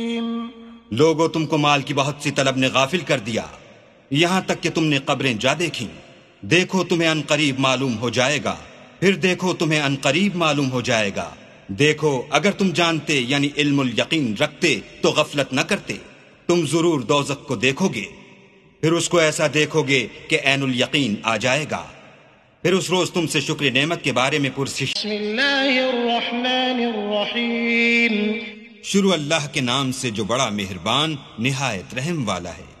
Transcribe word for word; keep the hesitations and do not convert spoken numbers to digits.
लोगों, तुमको माल की बहुत सी तलब ने गाफिल कर दिया, यहाँ तक कि तुमने कब्रें जा देखी। देखो तुम्हें अनकरीब मालूम हो जाएगा, फिर देखो तुम्हें अनकरीब मालूम हो जाएगा। देखो अगर तुम जानते यानी इल्मुल यकीन रखते तो गफलत न करते। तुम जरूर दोज़ख को देखोगे, फिर उसको ऐसा देखोगे कि ऐनुल यकीन आ जाएगा। फिर उस रोज तुमसे शुक्र नेमत के बारे में पुरसिश। शुरू अल्लाह के नाम से जो बड़ा मेहरबान निहायत रहम वाला है।